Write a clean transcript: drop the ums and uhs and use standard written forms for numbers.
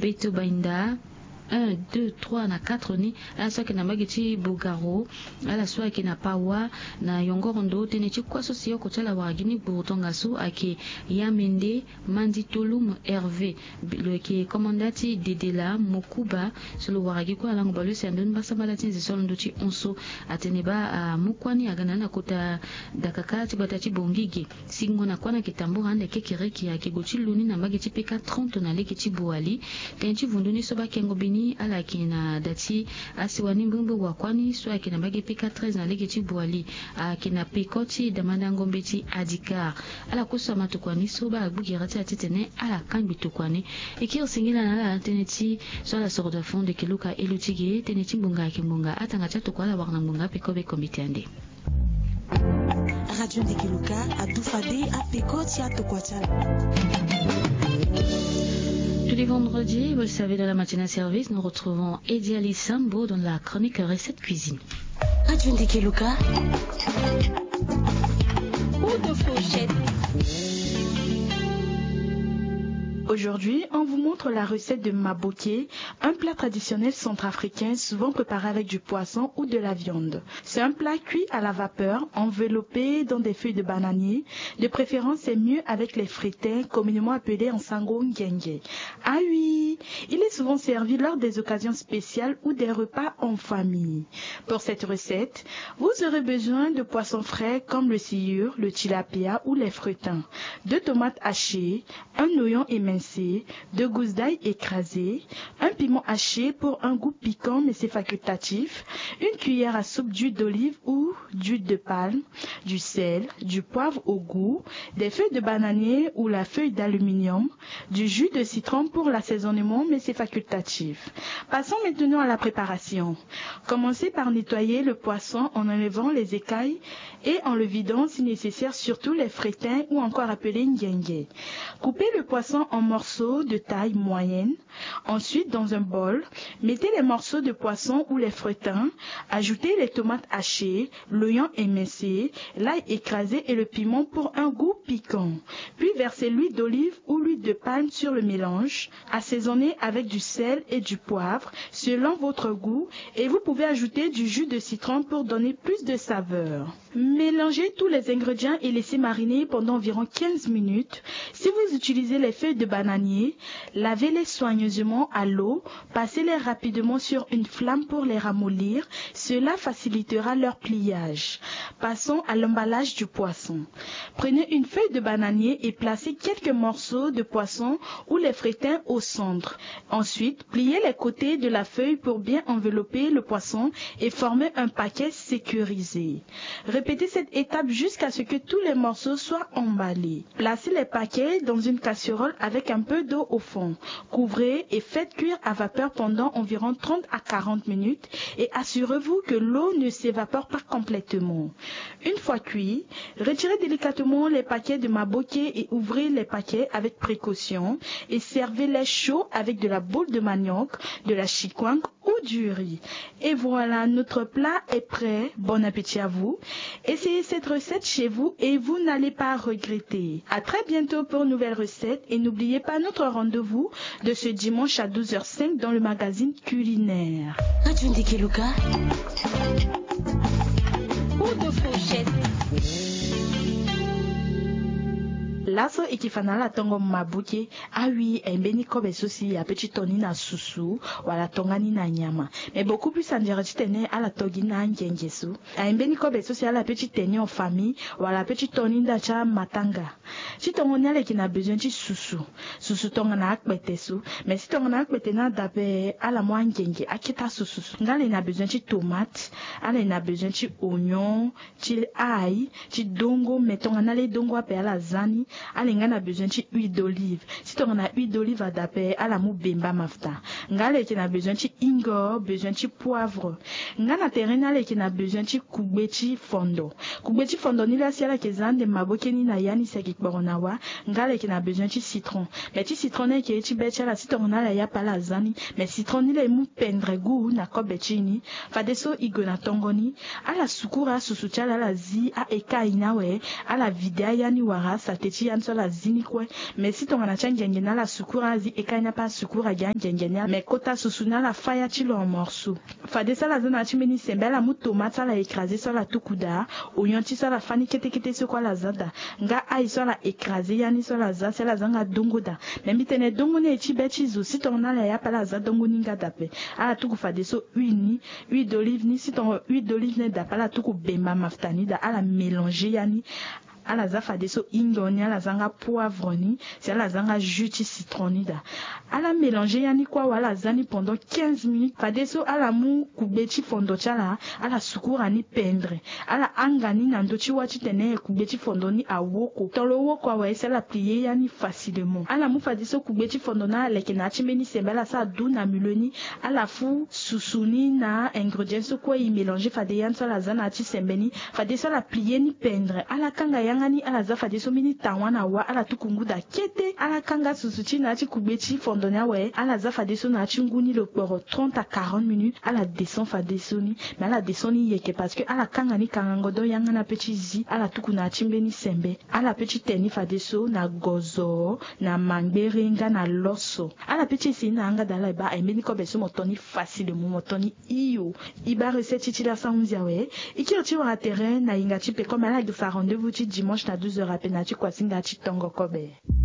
beto bainda 1, 2, 3 na 4 ni ala soki na magiti bugaro ala soki na pawa na yongorondo tene ci kwaso siyo ko chala wagini butonga su ake yamende mandi tulum hervé le ki commandati dedela mukuba solo waragi ko ala ngbalu sandon basabalati zisolo ci onso ateneba mukwani agana na kota dakakati batati bongigi singo na kwana kitambo hande kekireki ake gochi luni na magiti pk 30 na lekiti buali tenchi vunduni soba kengo ala kina dati asiwani mbumbu wakwani so akina bagi pika 13 na legi chibuali akina pikoti damanda ngombeti adikar ala kusama tukwani so ba bugirati atitene ala kambi tukwani ikir singila na ala teneti so la sorte de fond de kiluka elutige teneti mbunga kimbunga atanga chatu kwa ala wakna mbunga pikobe kombitiande Radio Ndekiluka adufade apikoti atokwachana. Tous les vendredis, vous le savez, dans la matinale service, nous retrouvons Eddie Ali Sambo dans la chronique Recette Cuisine. Radio Ndekiluka. Coup de fourchette. Aujourd'hui, on vous montre la recette de maboké, un plat traditionnel centrafricain souvent préparé avec du poisson ou de la viande. C'est un plat cuit à la vapeur, enveloppé dans des feuilles de bananier. De préférence, c'est mieux avec les fritins, communément appelés en sango ngenge. Ah oui, il est souvent servi lors des occasions spéciales ou des repas en famille. Pour cette recette, vous aurez besoin de poissons frais comme le sciure, le tilapia ou les fritins, 2 tomates hachées, un oignon émincé, 2 gousses d'ail écrasées, un piment haché pour un goût piquant mais c'est facultatif, une cuillère à soupe d'huile d'olive ou d'huile de palme, du sel, du poivre au goût, des feuilles de bananier ou la feuille d'aluminium, du jus de citron pour l'assaisonnement mais c'est facultatif. Passons maintenant à la préparation. Commencez par nettoyer le poisson en enlevant les écailles et en le vidant si nécessaire, surtout les fritins ou encore appelés ngenge. Coupez le poisson en morceaux de taille moyenne. Ensuite, dans un bol, mettez les morceaux de poisson ou les fritins, ajoutez les tomates hachées, l'oignon émincé, l'ail écrasé et le piment pour un goût piquant. Puis versez l'huile d'olive ou l'huile de palme sur le mélange, assaisonnez avec du sel et du poivre selon votre goût et vous pouvez ajouter du jus de citron pour donner plus de saveur. Mélangez tous les ingrédients et laissez mariner pendant environ 15 minutes. Si vous utilisez les feuilles de bananier, lavez-les soigneusement à l'eau, passez-les rapidement sur une flamme pour les ramollir. Cela facilitera leur pliage. Passons à l'emballage du poisson. Prenez une feuille de bananier et placez quelques morceaux de poisson ou les fritins au centre. Ensuite, pliez les côtés de la feuille pour bien envelopper le poisson et former un paquet sécurisé. Répétez cette étape jusqu'à ce que tous les morceaux soient emballés. Placez les paquets dans une casserole avec un peu d'eau au fond. Couvrez et faites cuire à vapeur pendant environ 30 à 40 minutes et assurez-vous que l'eau ne s'évapore pas complètement. Une fois cuit, retirez délicatement les paquets de maboké et ouvrez les paquets avec précaution et servez-les chauds avec de la boule de manioc, de la chikwang ou du riz. Et voilà, notre plat est prêt. Bon appétit à vous. Essayez cette recette chez vous et vous n'allez pas regretter. À très bientôt pour une nouvelle recette et n'oubliez pas notre rendez-vous de ce dimanche à 12h05 dans le magazine culinaire. Radio Ndekiluka. Coup de fourchette. Laso ikifanana tongo mabuke awi embeni kobe sosi ya petit toni na susu wala tongani na nyama mais beaucoup plus en direct tene ala togi na ngengesu embeni kobe sosi ala petit teni en famille wala petit toni da cha matanga si tongo nyale qui na besoin de susu tonga na akbetesu mais si tonga na akbete na dabe ala mo ngenge akita susu ngale na besoin de tomate ala na besoin de oignon de ail de dongo metonga na le dongo ape ala zani alenga na besoin de huile d'olive. Si tu as huile d'olive à daper, à la mou bemba mafta. Ngale qui na besoin de ingor, besoin de poivre. Ngana terena qui na besoin de kubeti fondo. Kubeti fondo ni la siala qui zan de maboke ni na yani seki boronawa. Ngale qui na besoin de citron. Mais ti citron qui est ti becha la citron na la ya pala zani. Mais citron ni le mou pendre goût na kobechi ni. Fadeso igona tongoni. A la sukura susucha la zi a eka inawe. A la videa yani wara sa techi yan so la zini kwe mais si ton na changenge na la sukura zi ekaina pa sukura gangenge na mais kota susuna la faya chilo en morceaux fade ça la zana chimeni sembe la mu tomate la écraser sur la tukuda oignon ti so la fani kete so kwa la zada nga ai so la écraser yani so la za c'est la zanga dongoda même bitene dongo ne chi beti zo si ton na la ya pa la za dongo ninga dape ala tuku fade so huile d'olive ni si ton huile d'olive ne da pa la tuku bemba maftani da ala mélanger yani ala za fade so ingoni ala zanga poivre ni si ala zanga jus de citron ni da ala mélanger yani kwa wala zani pendant 15 minutes fade so ala mu kubeti fondo chala ala sukura ni pendre ala angani na ndochi wati tene kubeti fondo ni awoko tolo woko wa esa la plier yani facilement ala mu fade so kubeti fondo na leke na chimeni sembela sa du na muloni ala fu susuni na ingredients so kwa i mélanger fade yan so la zana ti sembeni fade so la plier ni pendre ala kanga ngani ala za fade so mini tawana wa ala tukungu da kete ala kanga susuchi na chi kubeti fondona we ala za fade so na chi nguni le poro 30 à 40 minutes ala descend fade so ni mais ala descend ni yeke parce que ala kanga ni kango do yanga na petit zi ala tukuna chimbe ni sembe ala petit teni fade so na gozo na mangberenga na loso ala petit si na anga dala ba emeni ko beso motoni facilement motoni iyo iba recette ti la sanzia we ikiro ti wa terrain na inga ti pe comme ala de fa rendez-vous ti dimanche na 12h à Penati Kwasinga Chitongo Kobe.